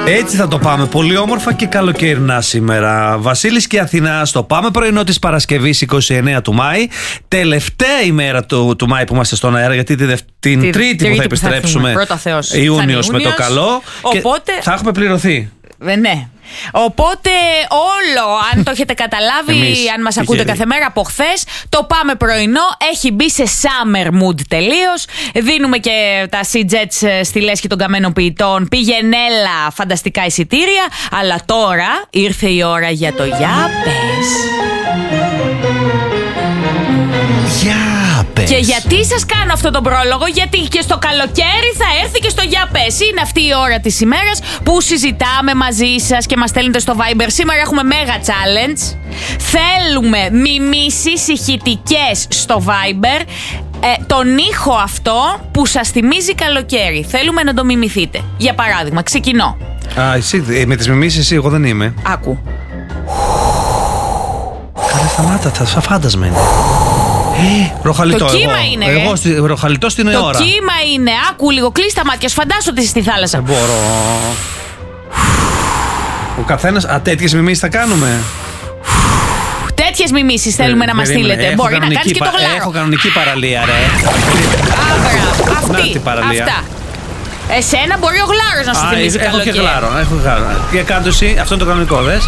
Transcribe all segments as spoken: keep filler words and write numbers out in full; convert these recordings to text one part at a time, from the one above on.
Έτσι θα το πάμε. Πολύ όμορφα και καλοκαιρινά σήμερα. Βασίλης και Αθηνά στο Πάμε Πρωινό της Παρασκευής είκοσι εννέα του Μάη. Τελευταία ημέρα του, του Μάη που είμαστε στον αέρα, γιατί τη, την τρίτη, τρίτη που θα επιστρέψουμε. Πρώτα Θεός. Ιούνιος με το καλό. Οπότε... θα έχουμε πληρωθεί. Ε, ναι. Οπότε όλο, αν το έχετε καταλάβει, Εμείς, αν μας ακούτε κάθε μέρα από χθες, το Πάμε Πρωινό έχει μπει σε summer mood τελείως. Δίνουμε και τα C-Jets στη λέσχη των καμένων ποιητών. Πήγαινέλα, φανταστικά εισιτήρια. Αλλά τώρα ήρθε η ώρα για το για πες. Για πες. Και γιατί σας κάνω αυτό τον πρόλογο? Γιατί και στο καλοκαίρι θα έρθει και στο για πες. Είναι αυτή η ώρα της ημέρας που συζητάμε μαζί σας και μας στέλνετε στο Viber. Σήμερα έχουμε mega challenge. Θέλουμε μιμήσεις ηχητικές στο Viber. Ε, τον ήχο αυτό που σας θυμίζει καλοκαίρι. Θέλουμε να το μιμηθείτε. Για παράδειγμα, ξεκινώ. Α, εσύ, με τις μιμήσεις εσύ, εγώ δεν είμαι. Άκου. Καλέ, σταμάτα, θα σαν φάντασμα είναι. Ε, ροχαλιτό, το κύμα εγώ, είναι, εγώ στη, ροχαλιτό στην το ώρα. Το κύμα είναι. Άκου λίγο, κλείς τα μάτια σου, φαντάσου ότι είσαι στη θάλασσα. Δεν μπορώ. Ο καθένας, α, τέτοιες μιμήσεις θα κάνουμε. Τέτοιες μιμήσεις θέλουμε ε, να μας στείλετε. Έχω Μπορεί να κάνεις και το γλάρο. Έχω κανονική παραλία, ρε. Άμπρα, αυτή, να, παραλία. αυτά. Εσένα μπορεί ο γλάρος να σου α, θυμίζει έχω καλοκαίρι. Και γλάρο, έχω γλάρο. Και κάτω εσύ, αυτό είναι το κανονικό, δες.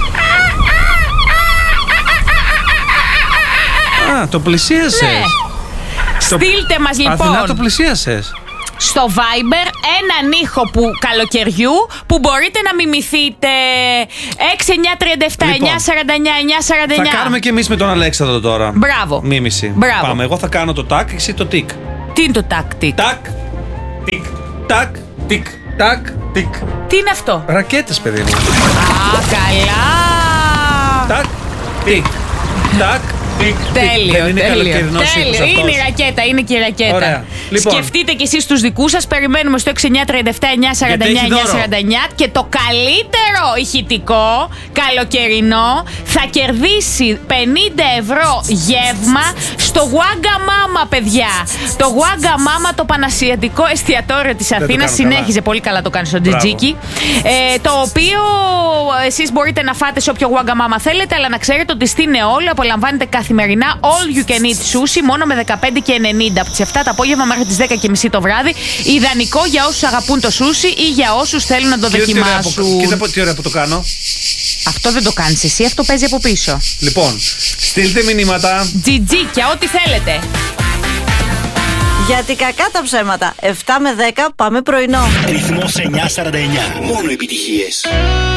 Α, το πλησίασες. Ναι. Στο... Στείλτε μας λοιπόν. Αθηνά, το πλησίασες. Στο Viber έναν ήχο που καλοκαιριού που μπορείτε να μιμηθείτε. Έξι εννιά τριάντα επτά εννιά σαράντα εννιά εννιά σαράντα εννιά. Θα κάνουμε και εμείς με τον Αλέξανδρο τώρα. Μπράβο. Μίμηση. Μπράβο. Πάμε. Εγώ θα κάνω το τάκ, εσύ το τικ. Τι είναι το τάκ, τικ? Τάκ, τικ, τάκ, τικ, τάκ, τικ. Τι είναι αυτό? Ρακέτες, παιδί μου. Α, καλά. Τάκ, τικ, τάκ. Τέλειο, δεν είναι τέλειο, τέλειο. Είναι η ρακέτα, είναι και η ρακέτα. Λοιπόν. Σκεφτείτε κι εσείς τους δικούς σας. Περιμένουμε στο έξι εννιά τριάντα επτά εννιά σαράντα εννιά εννιά σαράντα εννιά. Και το καλύτερο ηχητικό καλοκαιρινό θα κερδίσει πενήντα ευρώ γεύμα στο Wagga Mama, παιδιά. Το Wagga Mama, το πανασιατικό εστιατόριο της Αθήνας, συνέχιζε καλά. Πολύ καλά το κάνει στο Τζιτζίκι. Ε, το οποίο εσείς μπορείτε να φάτε σε όποιο Wagga Mama θέλετε, αλλά να ξέρετε ότι στην Εόλου απολαμβάνετε καθημερινά all you can eat sushi μόνο με δεκαπέντε και ενενήντα από τις επτά το απόγευμα μέχρι τις δέκα και μισή το βράδυ. Ιδανικό για όσους αγαπούν το σούσι ή για όσους θέλουν να το Κοίτα δοκιμάσουν. Κοίτα τι ωραία που το κάνω. Αυτό δεν το κάνεις εσύ, αυτό παίζει από πίσω. Λοιπόν, στείλτε μηνύματα. Τζιτζίκια, ό,τι θέλετε. Γιατί κακά τα ψέματα. επτά με δέκα Πάμε Πρωινό. Ρυθμός εννιακόσια σαράντα εννιά. Μόνο επιτυχίες.